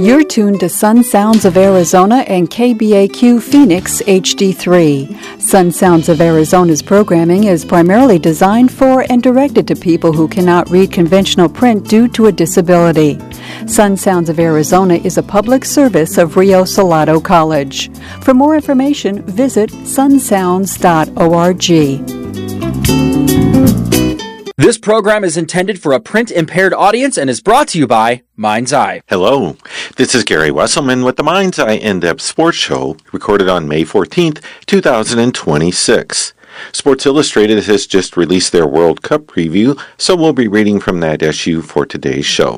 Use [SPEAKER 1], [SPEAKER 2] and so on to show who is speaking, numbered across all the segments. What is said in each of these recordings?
[SPEAKER 1] You're tuned to Sun Sounds of Arizona and KBAQ Phoenix HD3. Sun Sounds of Arizona's programming is primarily designed for and directed to people who cannot read conventional print due to a disability. Sun Sounds of Arizona is a public service of Rio Salado College. For more information, visit sunsounds.org.
[SPEAKER 2] This program is intended for a print-impaired audience and is brought to you by Mind's Eye.
[SPEAKER 3] Hello, this is Gary Wesselman with the Mind's Eye In-Depth Sports Show, recorded on May 14th, 2026. Sports Illustrated has just released their World Cup preview, so we'll be reading from that issue for today's show.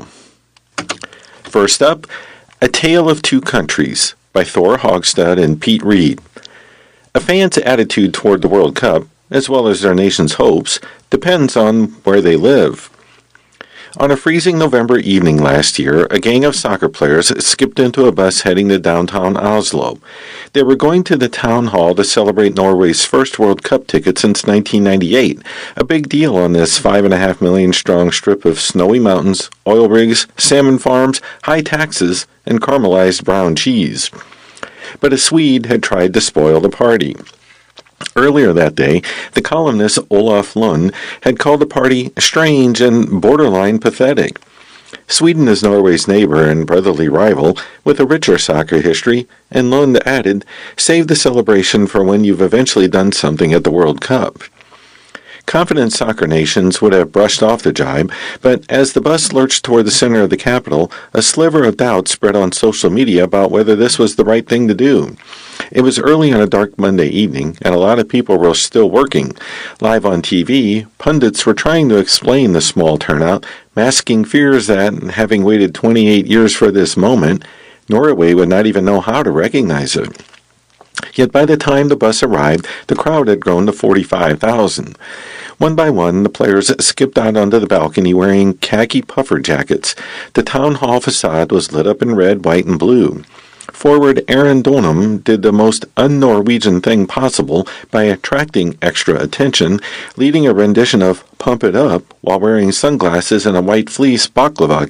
[SPEAKER 3] First up, A Tale of Two Countries by Thor Hogstad and Pete Reed. A fan's attitude toward the World Cup, as well as their nation's hopes, depends on where they live. On a freezing November evening last year, a gang of soccer players skipped into a bus heading to downtown Oslo. They were going to the town hall to celebrate Norway's first World Cup ticket since 1998, a big deal on this 5.5 million strong strip of snowy mountains, oil rigs, salmon farms, high taxes, and caramelized brown cheese. But a Swede had tried to spoil the party. Earlier that day, the columnist Olaf Lund had called the party strange and borderline pathetic. Sweden is Norway's neighbor and brotherly rival, with a richer soccer history, and Lund added, save the celebration for when you've eventually done something at the World Cup. Confident soccer nations would have brushed off the jibe, but as the bus lurched toward the center of the capital, a sliver of doubt spread on social media about whether this was the right thing to do. It was early on a dark Monday evening, and a lot of people were still working. Live on TV, pundits were trying to explain the small turnout, masking fears that, having waited 28 years for this moment, Norway would not even know how to recognize it. Yet by the time the bus arrived, the crowd had grown to 45,000. One by one, the players skipped out onto the balcony wearing khaki puffer jackets. The town hall facade was lit up in red, white, and blue. Forward Aaron Donham did the most un-Norwegian thing possible by attracting extra attention, leading a rendition of Pump It Up while wearing sunglasses and a white fleece balaclava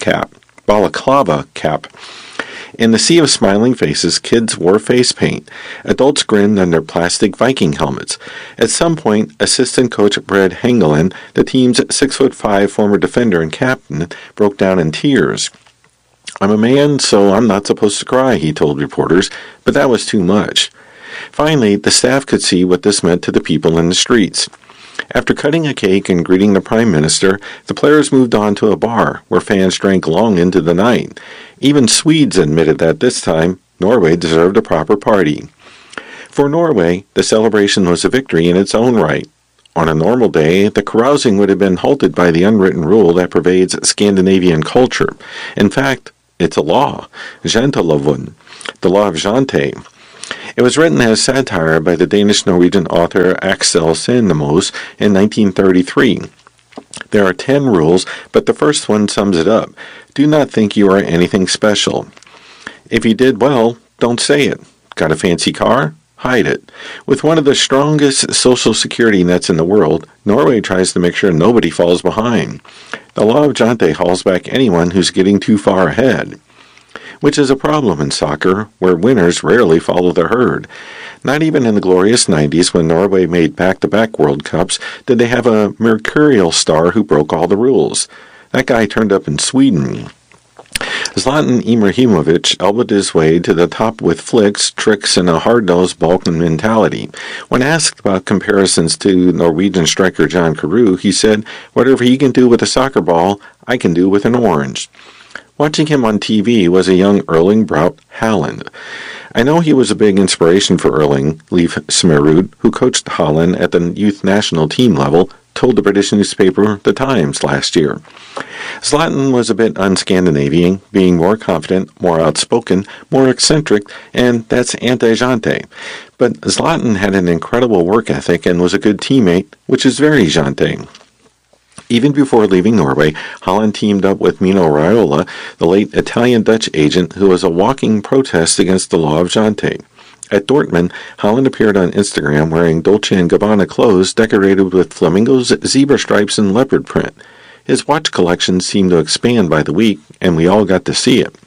[SPEAKER 3] cap. In the sea of smiling faces, kids wore face paint. Adults grinned under plastic Viking helmets. At some point, assistant coach Brad Hengelen, the team's 6'5" former defender and captain, broke down in tears. I'm a man, so I'm not supposed to cry, he told reporters, but that was too much. Finally, the staff could see what this meant to the people in the streets. After cutting a cake and greeting the Prime Minister, the players moved on to a bar, where fans drank long into the night. Even Swedes admitted that this time, Norway deserved a proper party. For Norway, the celebration was a victory in its own right. On a normal day, the carousing would have been halted by the unwritten rule that pervades Scandinavian culture. In fact, it's a law, Janteloven, the law of Jante. It was written as satire by the Danish-Norwegian author Axel Sandemos in 1933. There are 10 rules, but the first one sums it up. Do not think you are anything special. If you did well, don't say it. Got a fancy car? Hide it. With one of the strongest social security nets in the world, Norway tries to make sure nobody falls behind. The law of Jante hauls back anyone who's getting too far ahead, which is a problem in soccer, where winners rarely follow the herd. Not even in the glorious 90s, when Norway made back-to-back World Cups, did they have a mercurial star who broke all the rules. That guy turned up in Sweden. Zlatan Ibrahimovic elbowed his way to the top with flicks, tricks, and a hard-nosed Balkan mentality. When asked about comparisons to Norwegian striker John Carew, he said, whatever he can do with a soccer ball, I can do with an orange. Watching him on TV was a young Erling Braut Haaland. I know he was a big inspiration for Erling, Leif Smerud, who coached Holland at the youth national team level, told the British newspaper The Times last year. Zlatan was a bit un-Scandinavian, being more confident, more outspoken, more eccentric, and that's anti-Jante. But Zlatan had an incredible work ethic and was a good teammate, which is very Jante. Even before leaving Norway, Holland teamed up with Mino Raiola, the late Italian-Dutch agent who was a walking protest against the law of Jante. At Dortmund, Holland appeared on Instagram wearing Dolce & Gabbana clothes decorated with flamingos, zebra stripes, and leopard print. His watch collection seemed to expand by the week, and we all got to see it.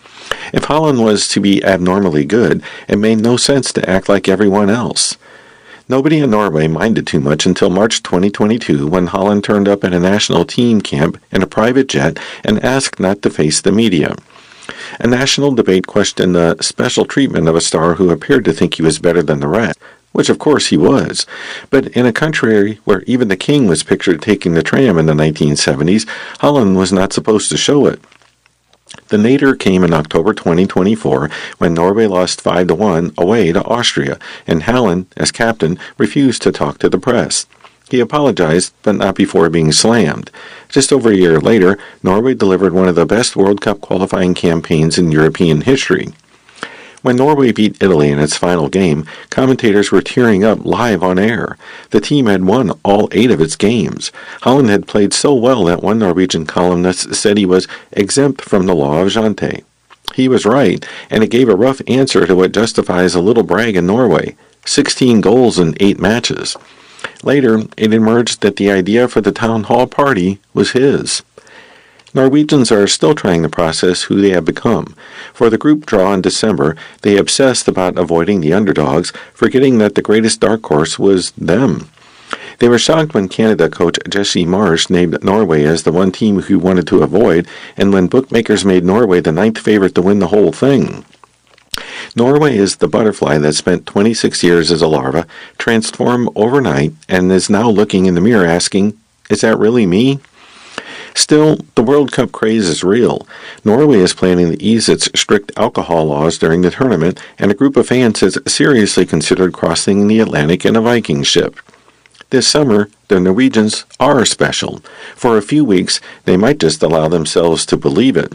[SPEAKER 3] If Holland was to be abnormally good, it made no sense to act like everyone else. Nobody in Norway minded too much until March 2022 when Holland turned up at a national team camp in a private jet and asked not to face the media. A national debate questioned the special treatment of a star who appeared to think he was better than the rest, which of course he was. But in a country where even the king was pictured taking the tram in the 1970s, Holland was not supposed to show it. The nadir came in October 2024 when Norway lost 5-1 away to Austria, and Holland, as captain, refused to talk to the press. He apologized, but not before being slammed. Just over a year later, Norway delivered one of the best World Cup qualifying campaigns in European history. When Norway beat Italy in its final game, commentators were tearing up live on air. The team had won all 8 of its games. Holland had played so well that one Norwegian columnist said he was exempt from the law of Jante. He was right, and it gave a rough answer to what justifies a little brag in Norway: 16 goals in 8 matches. Later, it emerged that the idea for the town hall party was his. Norwegians are still trying to process who they have become. For the group draw in December, they obsessed about avoiding the underdogs, forgetting that the greatest dark horse was them. They were shocked when Canada coach Jesse Marsh named Norway as the one team he wanted to avoid, and when bookmakers made Norway the 9th favorite to win the whole thing. Norway is the butterfly that spent 26 years as a larva, transformed overnight, and is now looking in the mirror asking, "Is that really me?" Still, the World Cup craze is real. Norway is planning to ease its strict alcohol laws during the tournament, and a group of fans has seriously considered crossing the Atlantic in a Viking ship. This summer, the Norwegians are special. For a few weeks, they might just allow themselves to believe it.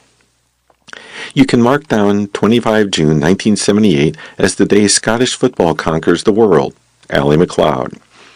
[SPEAKER 3] You can mark down 25 June 1978 as the day Scottish football conquers the world. Ally MacLeod.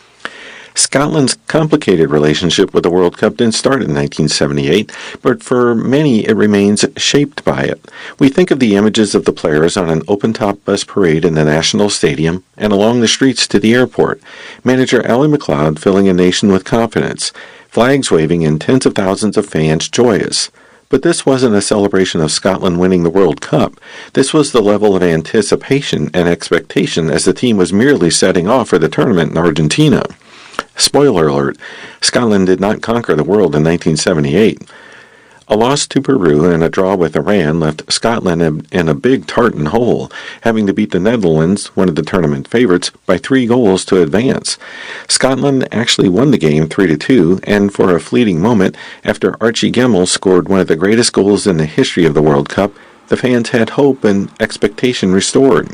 [SPEAKER 3] Scotland's complicated relationship with the World Cup didn't start in 1978, but for many it remains shaped by it. We think of the images of the players on an open-top bus parade in the National Stadium and along the streets to the airport. Manager Ally MacLeod filling a nation with confidence, flags waving and tens of thousands of fans joyous. But this wasn't a celebration of Scotland winning the World Cup. This was the level of anticipation and expectation as the team was merely setting off for the tournament in Argentina. Spoiler alert, Scotland did not conquer the world in 1978. A loss to Peru and a draw with Iran left Scotland in a big tartan hole, having to beat the Netherlands, one of the tournament favorites, by 3 goals to advance. Scotland actually won the game 3-2, and for a fleeting moment, after Archie Gemmill scored one of the greatest goals in the history of the World Cup, the fans had hope and expectation restored.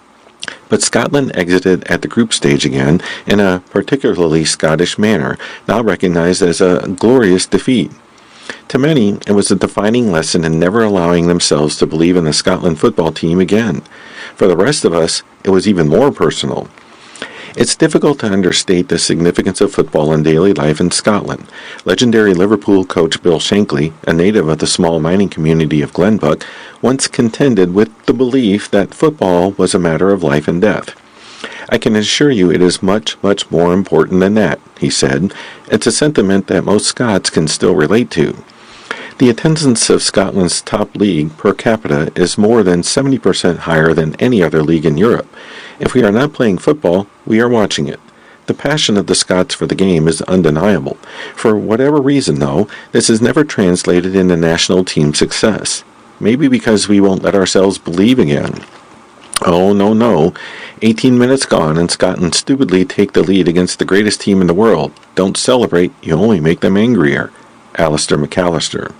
[SPEAKER 3] But Scotland exited at the group stage again in a particularly Scottish manner, now recognized as a glorious defeat. To many, it was a defining lesson in never allowing themselves to believe in the Scotland football team again. For the rest of us, it was even more personal. It's difficult to understate the significance of football in daily life in Scotland. Legendary Liverpool coach Bill Shankly, a native of the small mining community of Glenbuck, once contended with the belief that football was a matter of life and death. "I can assure you it is much, much more important than that," he said. It's a sentiment that most Scots can still relate to. The attendance of Scotland's top league per capita is more than 70% higher than any other league in Europe. If we are not playing football, we are watching it. The passion of the Scots for the game is undeniable. For whatever reason, though, this is never translated into national team success. Maybe because we won't let ourselves believe again. Oh, no. 18 minutes gone and Scotland stupidly take the lead against the greatest team in the world. Don't celebrate, you only make them angrier. Alistair McAllister.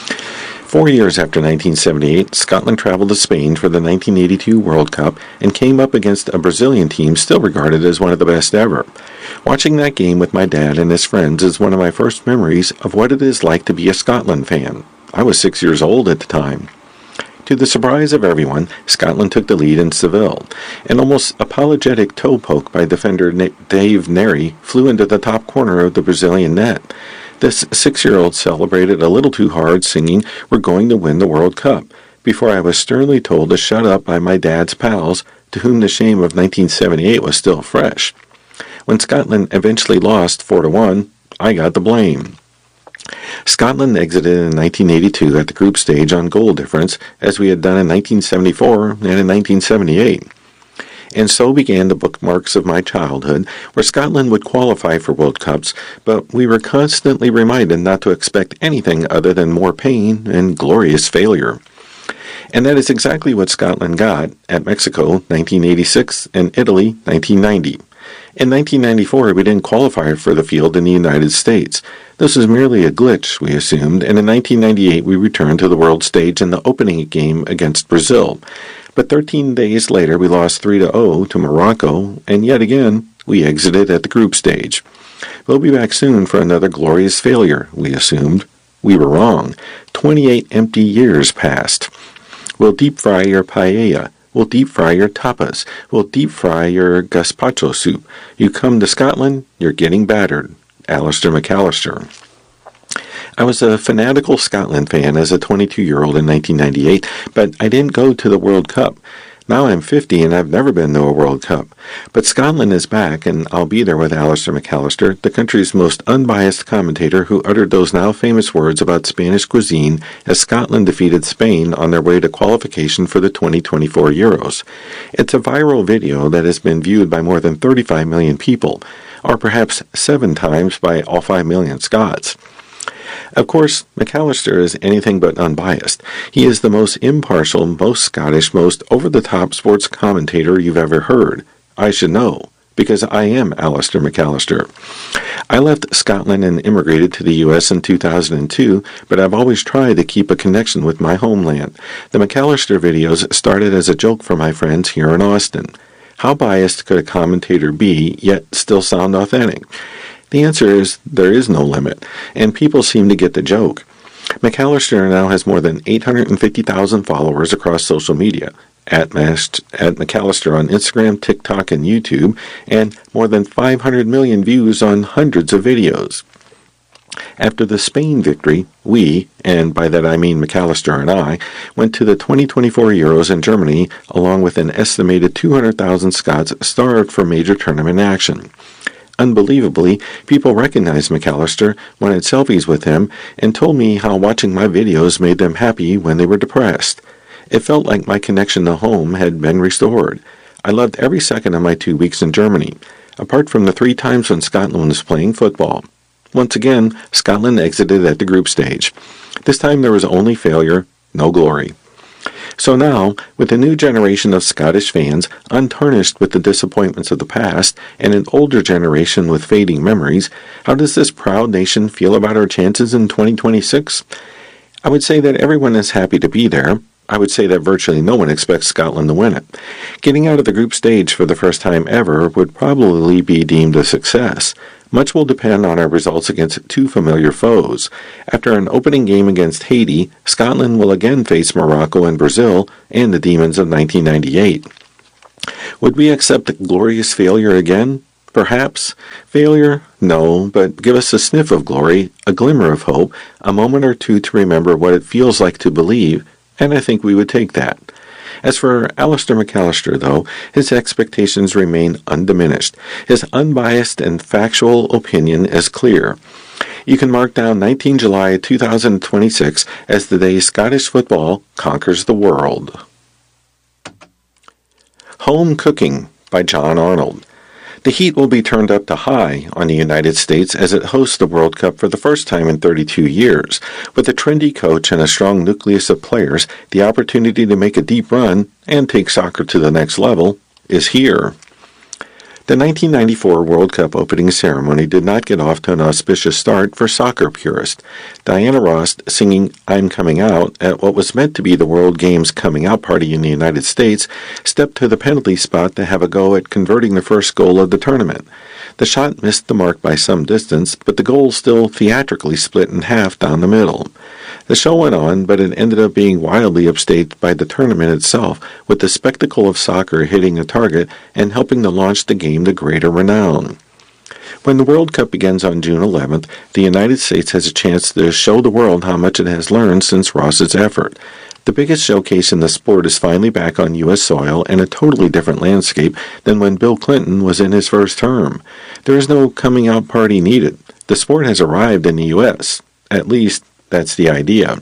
[SPEAKER 3] 4 years after 1978, Scotland traveled to Spain for the 1982 World Cup and came up against a Brazilian team still regarded as one of the best ever. Watching that game with my dad and his friends is one of my first memories of what it is like to be a Scotland fan. I was 6 years old at the time. To the surprise of everyone, Scotland took the lead in Seville. An almost apologetic toe poke by defender Dave Neri flew into the top corner of the Brazilian net. This 6-year-old celebrated a little too hard, singing, "We're going to win the World Cup," before I was sternly told to shut up by my dad's pals, to whom the shame of 1978 was still fresh. When Scotland eventually lost 4-1, I got the blame. Scotland exited in 1982 at the group stage on goal difference, as we had done in 1974 and in 1978. And so began the bookmarks of my childhood, where Scotland would qualify for World Cups, but we were constantly reminded not to expect anything other than more pain and glorious failure. And that is exactly what Scotland got at Mexico 1986 and Italy 1990. In 1994, we didn't qualify for the field in the United States. This was merely a glitch, we assumed, and in 1998 we returned to the world stage in the opening game against Brazil. But 13 days later we lost 3-0 to Morocco, and yet again we exited at the group stage. We'll be back soon for another glorious failure, we assumed. We were wrong. 28 empty years passed. We'll deep fry your paella. We'll deep fry your tapas. We'll deep fry your gazpacho soup. You come to Scotland, you're getting battered. Alistair McAllister. I was a fanatical Scotland fan as a 22-year-old in 1998, but I didn't go to the World Cup. Now I'm 50 and I've never been to a World Cup. But Scotland is back, and I'll be there with Alistair McAllister, the country's most unbiased commentator who uttered those now famous words about Spanish cuisine as Scotland defeated Spain on their way to qualification for the 2024 Euros. It's a viral video that has been viewed by more than 35 million people, or perhaps 7 times by all 5 million Scots. Of course, McAllister is anything but unbiased. He is the most impartial, most Scottish, most over-the-top sports commentator you've ever heard. I should know, because I am Alistair McAllister. I left Scotland and immigrated to the U.S. in 2002, but I've always tried to keep a connection with my homeland. The McAllister videos started as a joke for my friends here in Austin. How biased could a commentator be, yet still sound authentic? The answer is there is no limit, and people seem to get the joke. McAllister now has more than 850,000 followers across social media, at McAllister on Instagram, TikTok, and YouTube, and more than 500 million views on hundreds of videos. After the Spain victory, we, and by that I mean McAllister and I, went to the 2024 Euros in Germany, along with an estimated 200,000 Scots starved for major tournament action. Unbelievably, people recognized McAllister, wanted selfies with him, and told me how watching my videos made them happy when they were depressed. It felt like my connection to home had been restored. I loved every second of my 2 weeks in Germany, apart from the 3 times when Scotland was playing football. Once again, Scotland exited at the group stage. This time there was only failure, no glory. So now, with a new generation of Scottish fans, untarnished with the disappointments of the past, and an older generation with fading memories, how does this proud nation feel about our chances in 2026? I would say that everyone is happy to be there. I would say that virtually no one expects Scotland to win it. Getting out of the group stage for the first time ever would probably be deemed a success. Much will depend on our results against 2 familiar foes. After an opening game against Haiti, Scotland will again face Morocco and Brazil and the Demons of 1998. Would we accept glorious failure again? Perhaps. Failure? No, but give us a sniff of glory, a glimmer of hope, a moment or two to remember what it feels like to believe, and I think we would take that. As for Alistair McAllister, though, his expectations remain undiminished. His unbiased and factual opinion is clear. You can mark down 19 July 2026 as the day Scottish football conquers the world. Home Cooking by John Arnold. The heat will be turned up to high on the United States as it hosts the World Cup for the first time in 32 years. With a trendy coach and a strong nucleus of players, the opportunity to make a deep run and take soccer to the next level is here. The 1994 World Cup opening ceremony did not get off to an auspicious start for soccer purists. Diana Ross, singing I'm Coming Out at what was meant to be the World Games coming out party in the United States, stepped to the penalty spot to have a go at converting the first goal of the tournament. The shot missed the mark by some distance, but the goal still theatrically split in half down the middle. The show went on, but it ended up being wildly upstaged by the tournament itself, with the spectacle of soccer hitting a target and helping to launch the game to greater renown. When the World Cup begins on June 11th, the United States has a chance to show the world how much it has learned since Ross's effort. The biggest showcase in the sport is finally back on U.S. soil and a totally different landscape than when Bill Clinton was in his first term. There is no coming out party needed. The sport has arrived in the U.S., At least, that's the idea.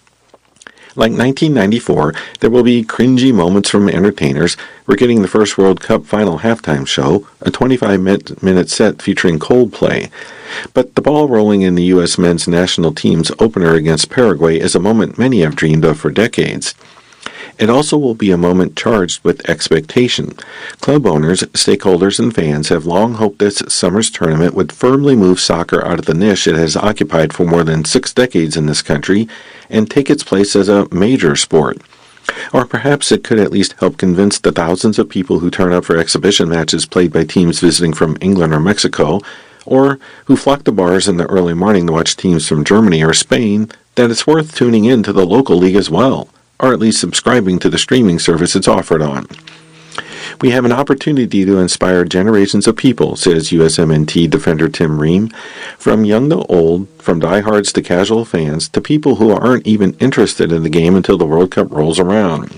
[SPEAKER 3] Like 1994, there will be cringy moments from entertainers. We're getting the first World Cup final halftime show, a 25-minute set featuring Coldplay. But the ball rolling in the U.S. men's national team's opener against Paraguay is a moment many have dreamed of for decades. It also will be a moment charged with expectation. Club owners, stakeholders, and fans have long hoped this summer's tournament would firmly move soccer out of the niche it has occupied for more than 6 decades in this country and take its place as a major sport. Or perhaps it could at least help convince the thousands of people who turn up for exhibition matches played by teams visiting from England or Mexico, or who flock to bars in the early morning to watch teams from Germany or Spain, that it's worth tuning in to the local league as well, or at least subscribing to the streaming service it's offered on. We have an opportunity to inspire generations of people, says USMNT defender Tim Ream. From young to old, from diehards to casual fans, to people who aren't even interested in the game until the World Cup rolls around.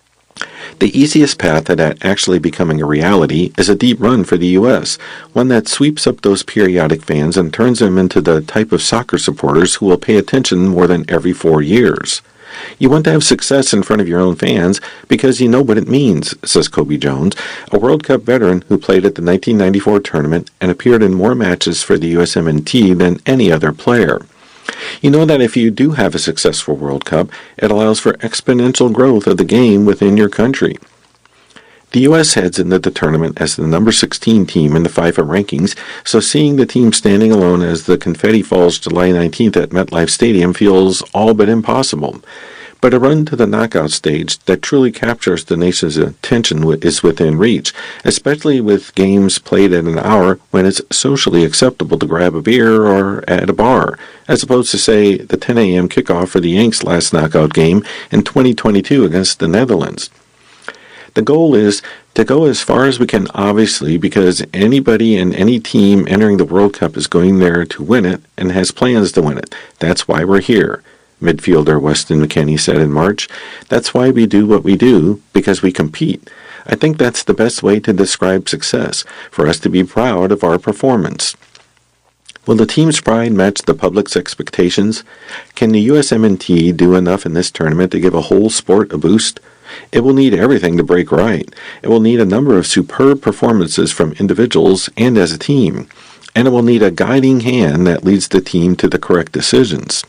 [SPEAKER 3] The easiest path to that actually becoming a reality is a deep run for the U.S., one that sweeps up those periodic fans and turns them into the type of soccer supporters who will pay attention more than every 4 years. You want to have success in front of your own fans because you know what it means, says Kobe Jones, a World Cup veteran who played at the 1994 tournament and appeared in more matches for the USMNT than any other player. You know that if you do have a successful World Cup, it allows for exponential growth of the game within your country. The U.S. heads into the tournament as the number 16 team in the FIFA rankings, so seeing the team standing alone as the confetti falls July 19th at MetLife Stadium feels all but impossible. But a run to the knockout stage that truly captures the nation's attention is within reach, especially with games played at an hour when it's socially acceptable to grab a beer or at a bar, as opposed to, say, the 10 a.m. kickoff for the Yanks' last knockout game in 2022 against the Netherlands. The goal is to go as far as we can, obviously, because anybody and any team entering the World Cup is going there to win it and has plans to win it. That's why we're here, midfielder Weston McKennie said in March. That's why we do what we do, because we compete. I think that's the best way to describe success, for us to be proud of our performance. Will the team's pride match the public's expectations? Can the USMNT do enough in this tournament to give a whole sport a boost? It will need everything to break right. It will need a number of superb performances from individuals and as a team. And it will need a guiding hand that leads the team to the correct decisions.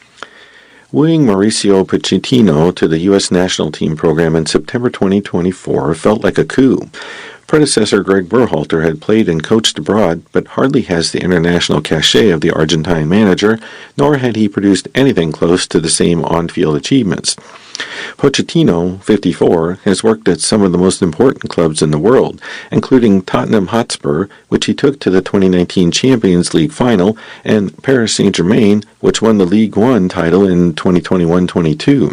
[SPEAKER 3] Wooing Mauricio Pochettino to the U.S. national team program in September 2024 felt like a coup. Predecessor Greg Berhalter had played and coached abroad, but hardly has the international cachet of the Argentine manager, nor had he produced anything close to the same on-field achievements. Pochettino, 54, has worked at some of the most important clubs in the world, including Tottenham Hotspur, which he took to the 2019 Champions League final, and Paris Saint-Germain, which won the Ligue 1 title in 2021-22.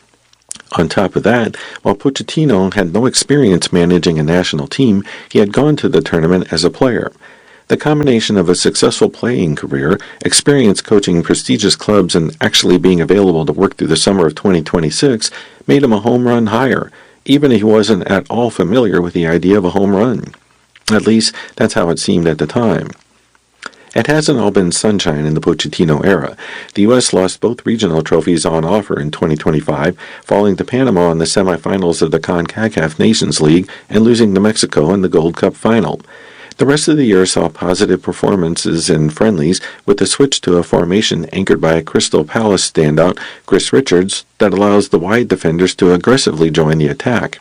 [SPEAKER 3] On top of that, while Pochettino had no experience managing a national team, he had gone to the tournament as a player. The combination of a successful playing career, experience coaching prestigious clubs, and actually being available to work through the summer of 2026 made him a home run hire, even if he wasn't at all familiar with the idea of a home run. At least, that's how it seemed at the time. It hasn't all been sunshine in the Pochettino era. The U.S. lost both regional trophies on offer in 2025, falling to Panama in the semifinals of the CONCACAF Nations League and losing to Mexico in the Gold Cup final. The rest of the year saw positive performances in friendlies, with a switch to a formation anchored by a Crystal Palace standout, Chris Richards, that allows the wide defenders to aggressively join the attack.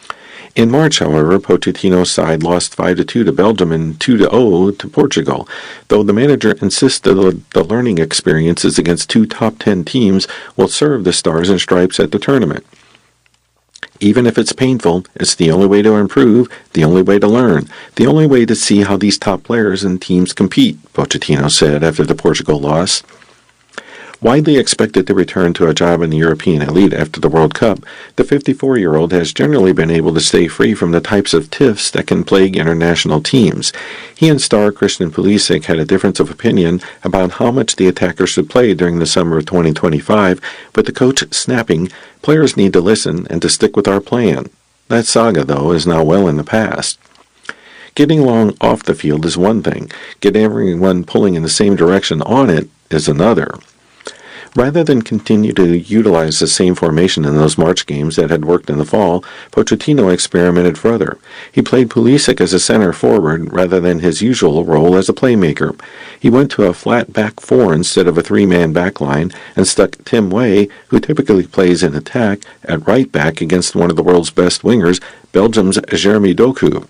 [SPEAKER 3] In March, however, Pochettino's side lost 5-2 to Belgium and 2-0 to Portugal, though the manager insisted the learning experiences against 2 top 10 teams will serve the Stars and Stripes at the tournament. Even if it's painful, it's the only way to improve, the only way to learn, the only way to see how these top players and teams compete, Pochettino said after the Portugal loss. Widely expected to return to a job in the European elite after the World Cup, the 54-year-old has generally been able to stay free from the types of tiffs that can plague international teams. He and star Christian Pulisic had a difference of opinion about how much the attacker should play during the summer of 2025, with the coach snapping, "Players need to listen and to stick with our plan." That saga, though, is now well in the past. Getting along off the field is one thing. Getting everyone pulling in the same direction on it is another. Rather than continue to utilize the same formation in those March games that had worked in the fall, Pochettino experimented further. He played Pulisic as a center forward rather than his usual role as a playmaker. He went to a flat back four instead of a three-man back line and stuck Tim Weah, who typically plays in attack, at right back against one of the world's best wingers, Belgium's Jeremy Doku.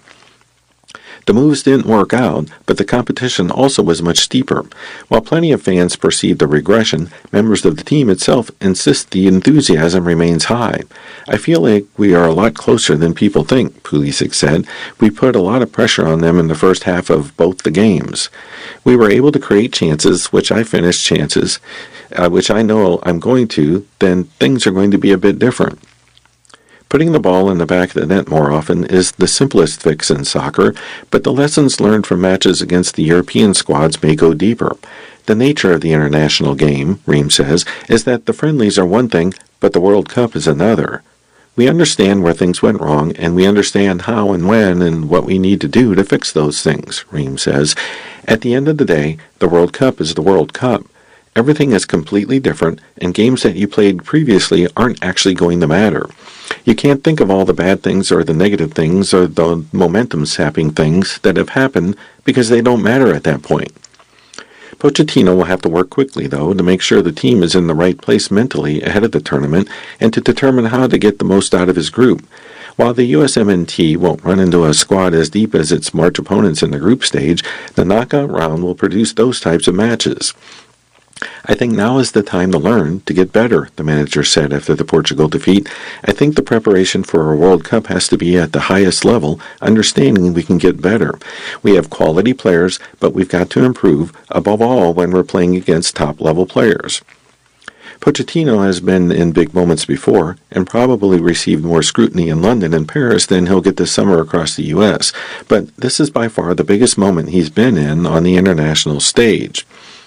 [SPEAKER 3] The moves didn't work out, but the competition also was much steeper. While plenty of fans perceived a regression, members of the team itself insist the enthusiasm remains high. I feel like we are a lot closer than people think, Pulisic said. We put a lot of pressure on them in the first half of both the games. We were able to create chances, which I finished chances, which I know I'm going to, then things are going to be a bit different. Putting the ball in the back of the net more often is the simplest fix in soccer, but the lessons learned from matches against the European squads may go deeper. The nature of the international game, Ream says, is that the friendlies are one thing, but the World Cup is another. We understand where things went wrong, and we understand how and when and what we need to do to fix those things, Ream says. At the end of the day, the World Cup is the World Cup. Everything is completely different, and games that you played previously aren't actually going to matter. You can't think of all the bad things or the negative things or the momentum-sapping things that have happened because they don't matter at that point. Pochettino will have to work quickly, though, to make sure the team is in the right place mentally ahead of the tournament and to determine how to get the most out of his group. While the USMNT won't run into a squad as deep as its March opponents in the group stage, the knockout round will produce those types of matches. I think now is the time to learn, to get better, the manager said after the Portugal defeat. I think the preparation for a World Cup has to be at the highest level, understanding we can get better. We have quality players, but we've got to improve, above all when we're playing against top-level players. Pochettino has been in big moments before, and probably received more scrutiny in London and Paris than he'll get this summer across the U.S., but this is by far the biggest moment he's been in on the international stage.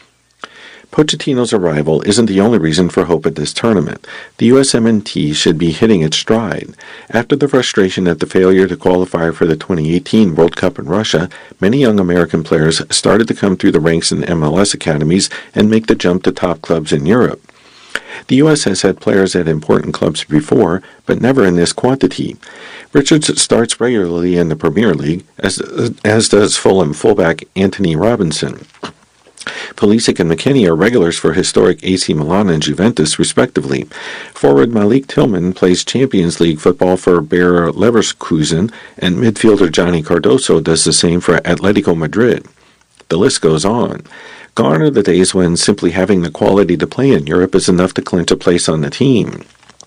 [SPEAKER 3] Pochettino's arrival isn't the only reason for hope at this tournament. The USMNT should be hitting its stride. After the frustration at the failure to qualify for the 2018 World Cup in Russia, many young American players started to come through the ranks in MLS academies and make the jump to top clubs in Europe. The U.S. has had players at important clubs before, but never in this quantity. Richards starts regularly in the Premier League, as does Fulham fullback Anthony Robinson. Pulisic and McKennie are regulars for historic AC Milan and Juventus, respectively. Forward Malik Tillman plays Champions League football for Bayer Leverkusen, and midfielder Johnny Cardoso does the same for Atletico Madrid. The list goes on. Gone are the days when simply having the quality to play in Europe is enough to clinch a place on the team.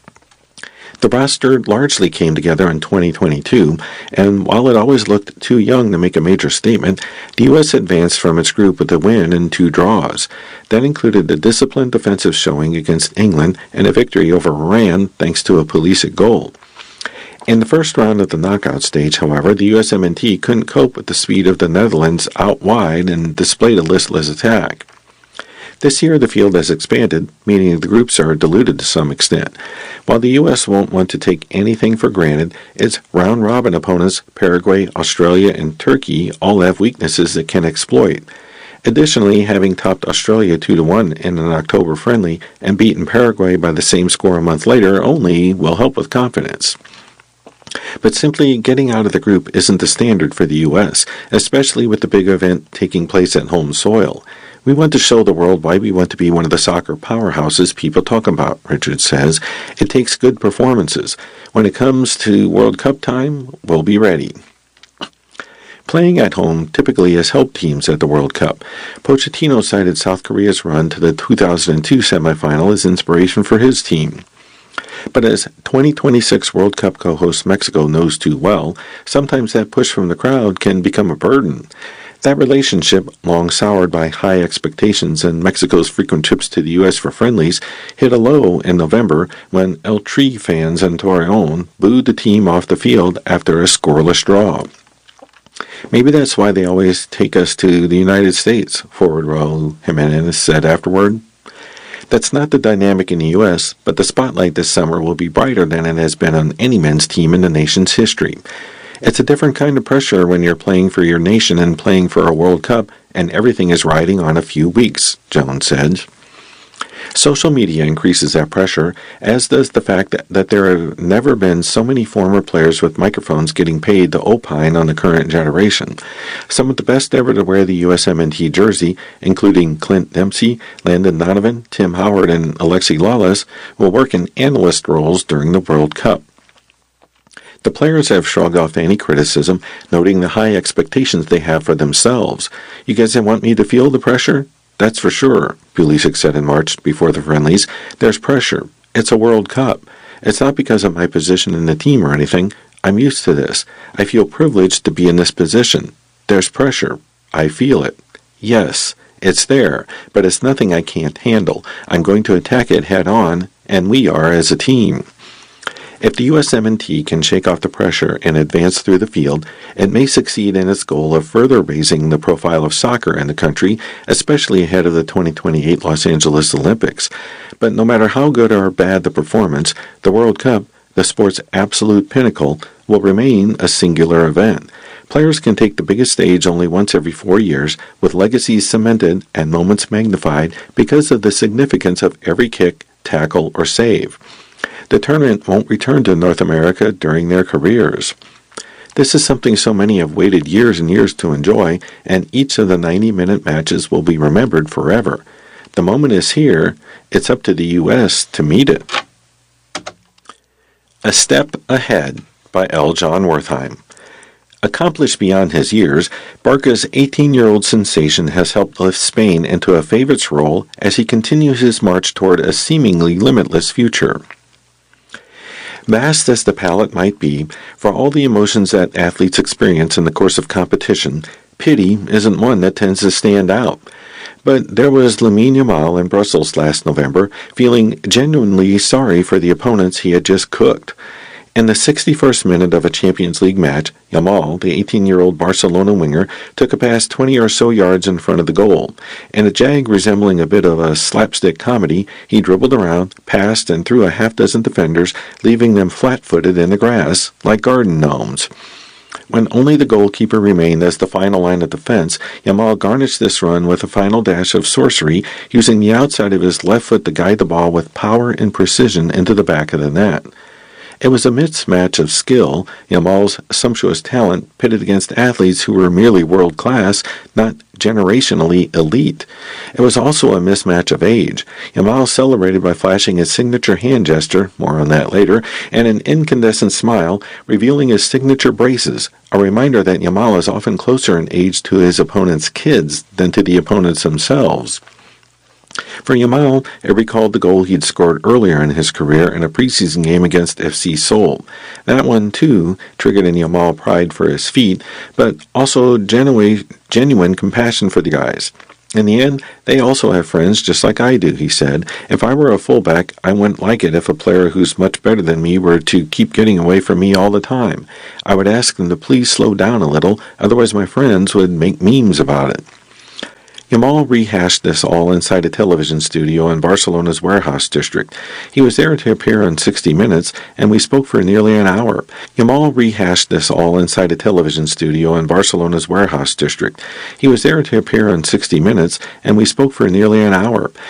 [SPEAKER 3] The roster largely came together in 2022, and while it always looked too young to make a major statement, the U.S. advanced from its group with a win and 2 draws. That included a disciplined defensive showing against England and a victory over Iran thanks to a Pulisic goal. In the first round of the knockout stage, however, the USMNT couldn't cope with the speed of the Netherlands out wide and displayed a listless attack. This year the field has expanded, meaning the groups are diluted to some extent. While the U.S. won't want to take anything for granted, its round-robin opponents, Paraguay, Australia, and Turkey, all have weaknesses it can exploit. Additionally, having topped Australia 2-1 in an October friendly and beaten Paraguay by the same score a month later only will help with confidence. But simply getting out of the group isn't the standard for the U.S., especially with the big event taking place at home soil. We want to show the world why we want to be one of the soccer powerhouses people talk about, Richards says. It takes good performances. When it comes to World Cup time, we'll be ready. Playing at home typically has helped teams at the World Cup. Pochettino cited South Korea's run to the 2002 semifinal as inspiration for his team. But as 2026 World Cup co-host Mexico knows too well, sometimes that push from the crowd can become a burden. That relationship, long soured by high expectations and Mexico's frequent trips to the U.S. for friendlies, hit a low in November when El Tri fans in Torreon booed the team off the field after a scoreless draw. Maybe that's why they always take us to the United States, forward Raul Jimenez said afterward. That's not the dynamic in the U.S., but the spotlight this summer will be brighter than it has been on any men's team in the nation's history. It's a different kind of pressure when you're playing for your nation and playing for a World Cup, and everything is riding on a few weeks, Jones said. Social media increases that pressure, as does the fact that there have never been so many former players with microphones getting paid to opine on the current generation. Some of the best ever to wear the USMNT jersey, including Clint Dempsey, Landon Donovan, Tim Howard, and Alexi Lawless, will work in analyst roles during the World Cup. The players have shrugged off any criticism, noting the high expectations they have for themselves. "You guys want me to feel the pressure?" "That's for sure," Pulisic said in March before the friendlies. "There's pressure. It's a World Cup. It's not because of my position in the team or anything. I'm used to this. I feel privileged to be in this position. There's pressure. I feel it. Yes, it's there, but it's nothing I can't handle. I'm going to attack it head on, and we are as a team." If the USMNT can shake off the pressure and advance through the field, it may succeed in its goal of further raising the profile of soccer in the country, especially ahead of the 2028 Los Angeles Olympics. But no matter how good or bad the performance, the World Cup, the sport's absolute pinnacle, will remain a singular event. Players can take the biggest stage only once every 4 years, with legacies cemented and moments magnified because of the significance of every kick, tackle, or save. The tournament won't return to North America during their careers. This is something so many have waited years and years to enjoy, and each of the 90-minute matches will be remembered forever. The moment is here. It's up to the U.S. to meet it. A Step Ahead by L. John Wertheim. Accomplished beyond his years, Barca's 18-year-old sensation has helped lift Spain into a favorites role as he continues his march toward a seemingly limitless future. Vast as the palette might be, for all the emotions that athletes experience in the course of competition, pity isn't one that tends to stand out. But there was Lamine Yamal in Brussels last November, feeling genuinely sorry for the opponents he had just cooked. In the 61st minute of a Champions League match, Yamal, the 18-year-old Barcelona winger, took a pass 20 or so yards in front of the goal. In a jag resembling a bit of a slapstick comedy, he dribbled around, passed, and threw a half-dozen defenders, leaving them flat-footed in the grass, like garden gnomes. When only the goalkeeper remained as the final line of defense, Yamal garnished this run with a final dash of sorcery, using the outside of his left foot to guide the ball with power and precision into the back of the net. It was a mismatch of skill, Yamal's sumptuous talent pitted against athletes who were merely world-class, not generationally elite. It was also a mismatch of age. Yamal celebrated by flashing his signature hand gesture, more on that later, and an incandescent smile, revealing his signature braces, a reminder that Yamal is often closer in age to his opponent's kids than to the opponents themselves. For Yamal, it recalled the goal he'd scored earlier in his career in a preseason game against FC Seoul. That one, too, triggered in Yamal pride for his feet, but also genuine compassion for the guys. In the end, they also have friends just like I do, he said. If I were a fullback, I wouldn't like it if a player who's much better than me were to keep getting away from me all the time. I would ask them to please slow down a little, otherwise my friends would make memes about it. Yamal rehashed this all inside a television studio in Barcelona's warehouse district. He was there to appear on 60 Minutes, and we spoke for nearly an hour. Yamal rehashed this all inside a television studio in Barcelona's warehouse district. He was there to appear on 60 Minutes, and we spoke for nearly an hour.